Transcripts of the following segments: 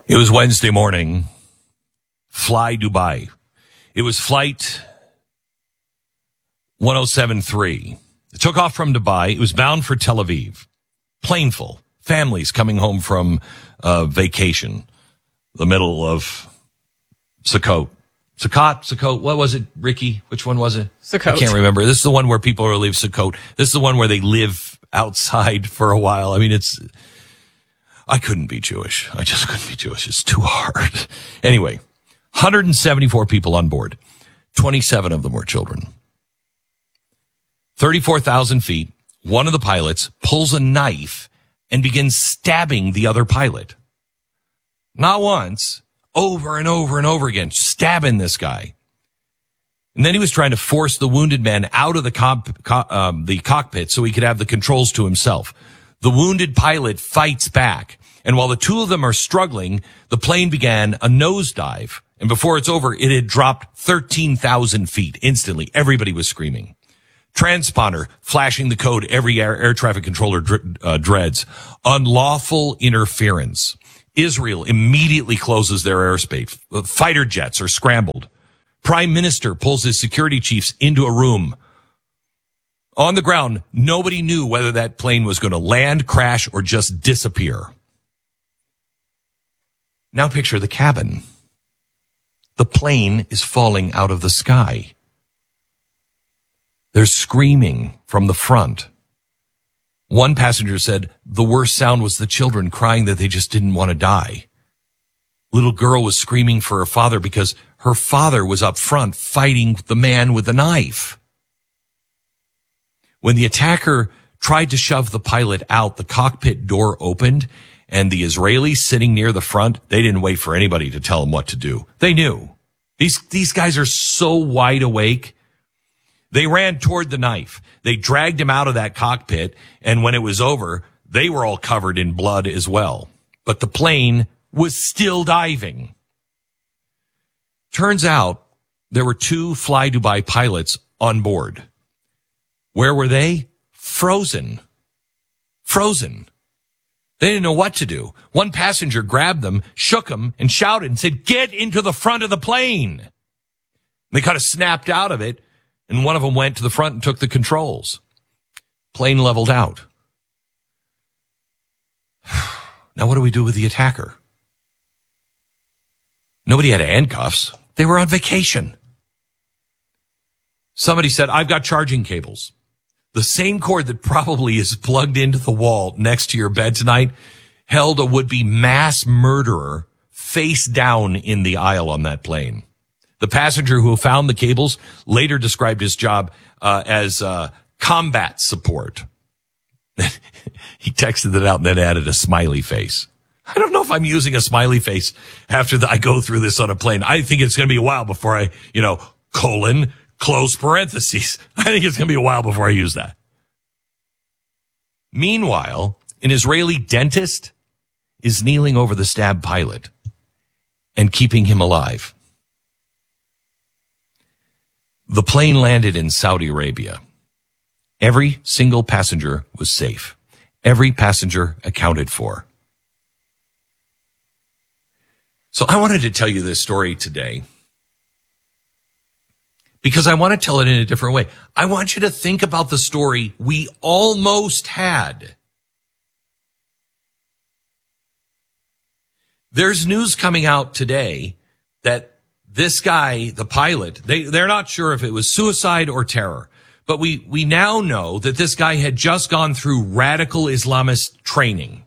It was Wednesday morning. Fly Dubai. It was flight 1073. It took off from Dubai. It was bound for Tel Aviv. Plane full. Families coming home from vacation. The middle of Sukkot. Sukkot. What was it, Ricky? Which one was it? Sukkot. I can't remember. This is the one where people are leave Sukkot. This is the one where they live outside for a while. I mean, I couldn't be Jewish. I just couldn't be Jewish. It's too hard. Anyway, 174 people on board. 27 of them were children. 34,000 feet. One of the pilots pulls a knife and begins stabbing the other pilot. Not once, over and over and over again, stabbing this guy. And then he was trying to force the wounded man out of the cockpit so he could have the controls to himself. The wounded pilot fights back. And while the two of them are struggling, the plane began a nosedive. And before it's over, it had dropped 13,000 feet instantly. Everybody was screaming. Transponder flashing the code every air traffic controller dreads. Unlawful interference. Israel immediately closes their airspace. Fighter jets are scrambled. Prime Minister pulls his security chiefs into a room. On the ground, nobody knew whether that plane was going to land, crash, or just disappear. Now picture the cabin. The plane is falling out of the sky. They're screaming from the front. One passenger said the worst sound was the children crying that they just didn't want to die. Little girl was screaming for her father because her father was up front fighting the man with the knife. When the attacker tried to shove the pilot out, the cockpit door opened, and the Israelis sitting near the front, they didn't wait for anybody to tell them what to do. They knew. These guys are so wide awake. They ran toward the knife. They dragged him out of that cockpit, and when it was over, they were all covered in blood as well. But the plane was still diving. Turns out there were two Fly Dubai pilots on board. Where were they? Frozen. They didn't know what to do. One passenger grabbed them, shook them, and shouted and said, "Get into the front of the plane." They kind of snapped out of it, and one of them went to the front and took the controls. Plane leveled out. Now what do we do with the attacker? Nobody had handcuffs. They were on vacation. Somebody said, "I've got charging cables." The same cord that probably is plugged into the wall next to your bed tonight held a would-be mass murderer face down in the aisle on that plane. The passenger who found the cables later described his job as combat support. He texted it out and then added a smiley face. I don't know if I'm using a smiley face after I go through this on a plane. I think it's going to be a while before I, close parentheses. I think it's going to be a while before I use that. Meanwhile, an Israeli dentist is kneeling over the stabbed pilot and keeping him alive. The plane landed in Saudi Arabia. Every single passenger was safe. Every passenger accounted for. So I wanted to tell you this story today because I want to tell it in a different way. I want you to think about the story we almost had. There's news coming out today that this guy, the pilot, they're not sure if it was suicide or terror, but we now know that this guy had just gone through radical Islamist training.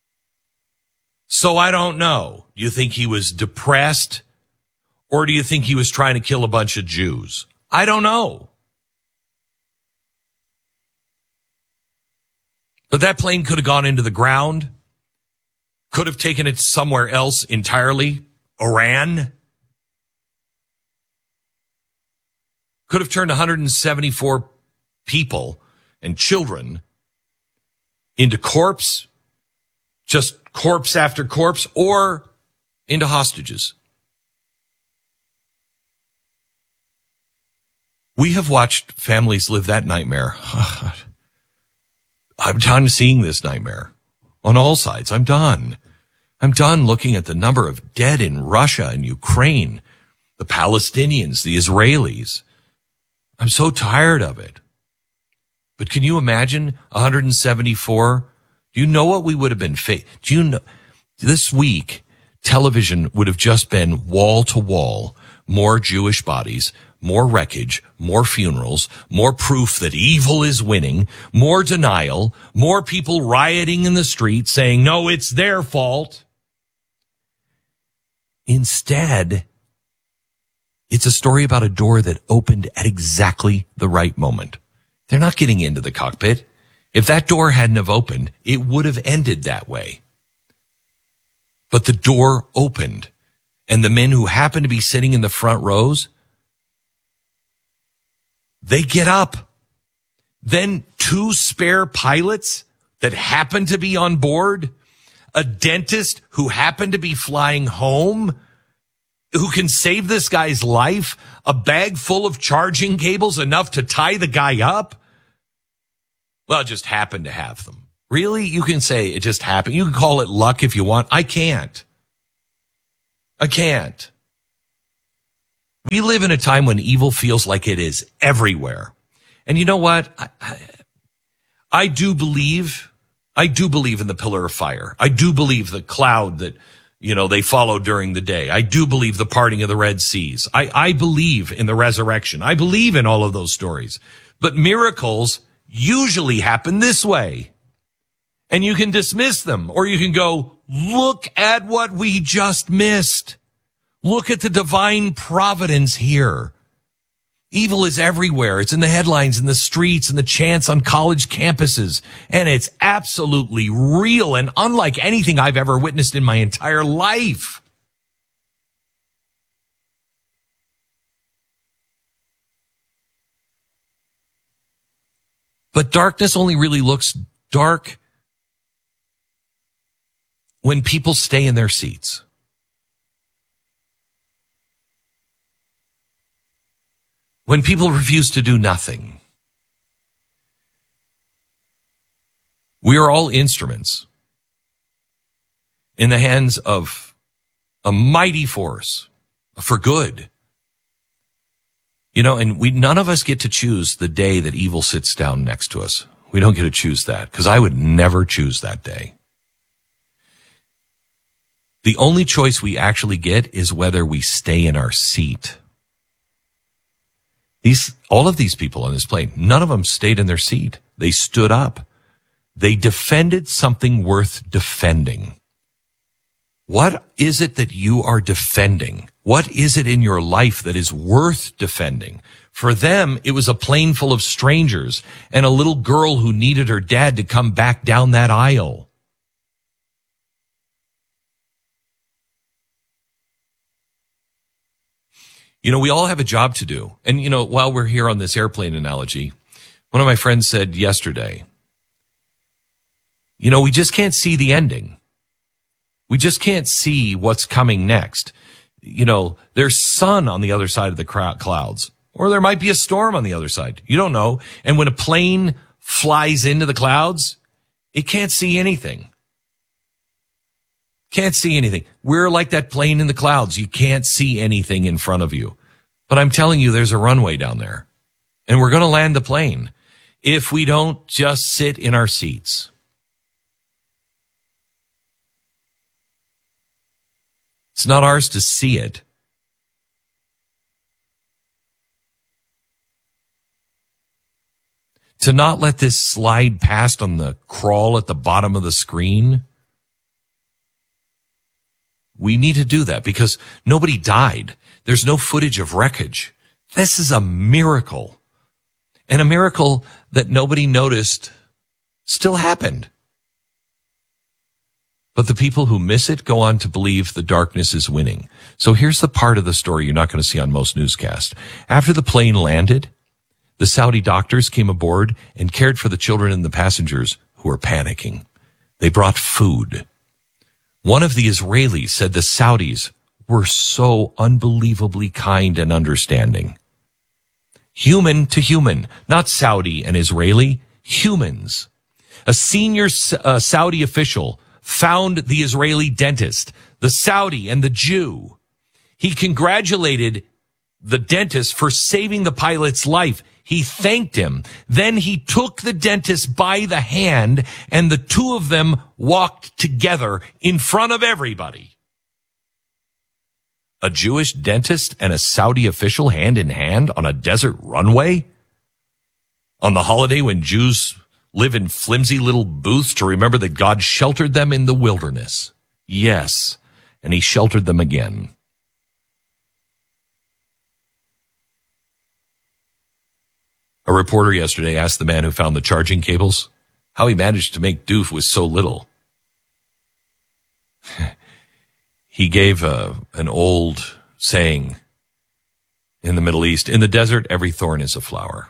So I don't know. Do you think he was depressed, or do you think he was trying to kill a bunch of Jews? I don't know. But that plane could have gone into the ground, could have taken it somewhere else entirely, Iran. Could have turned 174 people and children into corpse, just corpse after corpse, or into hostages. We have watched families live that nightmare. I'm done seeing this nightmare on all sides. I'm done. I'm done looking at the number of dead in Russia and Ukraine, the Palestinians, the Israelis. I'm so tired of it. But can you imagine 174? Do you know what we would have been? Do you know this week television would have just been wall to wall, more Jewish bodies, more wreckage, more funerals, more proof that evil is winning, more denial, more people rioting in the street saying, no, it's their fault. Instead, it's a story about a door that opened at exactly the right moment. They're not getting into the cockpit. If that door hadn't have opened, it would have ended that way. But the door opened, and the men who happened to be sitting in the front rows, they get up. Then 2 spare pilots that happened to be on board, a dentist who happened to be flying home, who can save this guy's life, a bag full of charging cables enough to tie the guy up. Well, it just happened to have them. Really? You can say it just happened. You can call it luck if you want. I can't. We live in a time when evil feels like it is everywhere. And you know what? I do believe in the pillar of fire. I do believe the cloud that, they follow during the day. I do believe the parting of the Red Seas. I believe in the resurrection. I believe in all of those stories. But miracles usually happen this way. And you can dismiss them, or you can go, look at what we just missed. Look at the divine providence here. Evil is everywhere. It's in the headlines, in the streets, in the chants on college campuses. And it's absolutely real and unlike anything I've ever witnessed in my entire life. But darkness only really looks dark when people stay in their seats. When people refuse to do nothing. We are all instruments in the hands of a mighty force for good. And none of us get to choose the day that evil sits down next to us. We don't get to choose that, because I would never choose that day. The only choice we actually get is whether we stay in our seat. All of these people on this plane, none of them stayed in their seat. They stood up. They defended something worth defending. What is it that you are defending? What is it in your life that is worth defending? For them, it was a plane full of strangers and a little girl who needed her dad to come back down that aisle. We all have a job to do. And, while we're here on this airplane analogy, one of my friends said yesterday, we just can't see the ending. We just can't see what's coming next. There's sun on the other side of the clouds, or there might be a storm on the other side. You don't know. And when a plane flies into the clouds, it can't see anything. Can't see anything. We're like that plane in the clouds. You can't see anything in front of you. But I'm telling you, there's a runway down there. And we're going to land the plane if we don't just sit in our seats. It's not ours to see it. To not let this slide past on the crawl at the bottom of the screen. We need to do that because nobody died. There's no footage of wreckage. This is a miracle. And a miracle that nobody noticed still happened. But the people who miss it go on to believe the darkness is winning. So here's the part of the story you're not going to see on most newscasts. After the plane landed, the Saudi doctors came aboard and cared for the children and the passengers who were panicking. They brought food. One of the Israelis said the Saudis were so unbelievably kind and understanding. Human to human, not Saudi and Israeli, humans. A senior Saudi official found the Israeli dentist, the Saudi, and the Jew. He congratulated the dentist for saving the pilot's life. He thanked him. Then he took the dentist by the hand, and the two of them walked together in front of everybody. A Jewish dentist and a Saudi official hand in hand on a desert runway? On the holiday when Jews live in flimsy little booths to remember that God sheltered them in the wilderness. Yes, and he sheltered them again. A reporter yesterday asked the man who found the charging cables how he managed to make do with so little. He gave an old saying in the Middle East, in the desert, every thorn is a flower.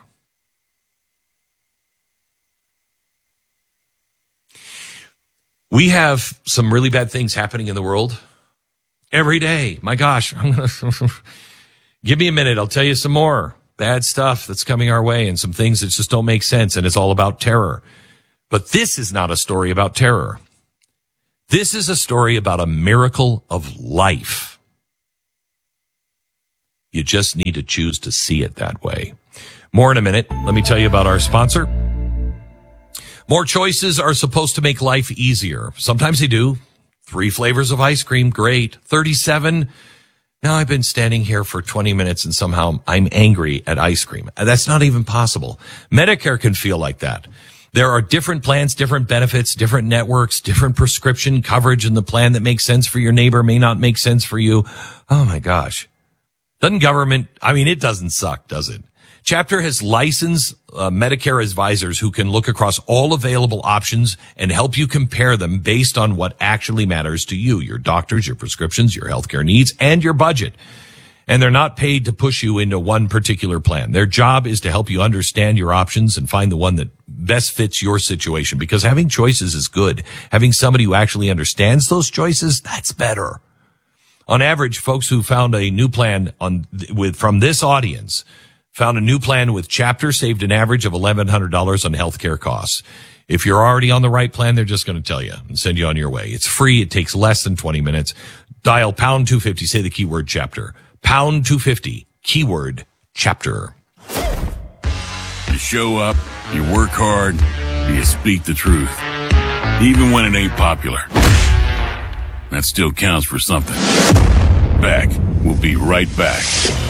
We have some really bad things happening in the world every day. My gosh, give me a minute. I'll tell you some more bad stuff that's coming our way and some things that just don't make sense, and it's all about terror. But this is not a story about terror. This is a story about a miracle of life. You just need to choose to see it that way. More in a minute. Let me tell you about our sponsor. More choices are supposed to make life easier. Sometimes they do. 3 flavors of ice cream, great. 37. Now I've been standing here for 20 minutes and somehow I'm angry at ice cream. That's not even possible. Medicare can feel like that. There are different plans, different benefits, different networks, different prescription coverage, and the plan that makes sense for your neighbor may not make sense for you. Oh my gosh. Doesn't government, it doesn't suck, does it? Chapter has licensed Medicare advisors who can look across all available options and help you compare them based on what actually matters to you, your doctors, your prescriptions, your healthcare needs, and your budget. And they're not paid to push you into one particular plan. Their job is to help you understand your options and find the one that best fits your situation, because having choices is good. Having somebody who actually understands those choices, that's better. On average, folks who found a new plan from this audience found a new plan with Chapter, saved an average of $1,100 on healthcare costs. If you're already on the right plan, they're just going to tell you and send you on your way. It's free. It takes less than 20 minutes. Dial pound 250. Say the keyword Chapter. Pound 250. Keyword Chapter. You show up, you work hard, you speak the truth. Even when it ain't popular. That still counts for something. We'll be right back.